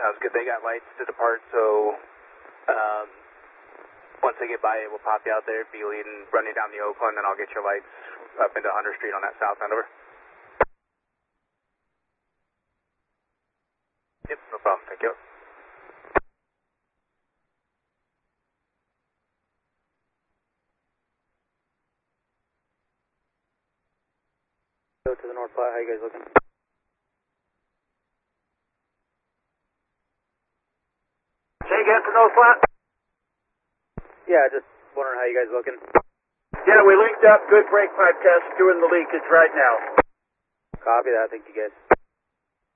Sounds good. They got lights to depart, so once they get by it, we'll pop you out there, be running down the Oakland, and I'll get your lights up into 100th Street on that south end, over. Yep, no problem. Thank you. Go to the North Platte. How you guys looking? Say again to North Platte? Yeah, just wondering how you guys looking. Yeah, we linked up. Good brake pipe test. Doing the leakage right now. Copy that. Thank you guys.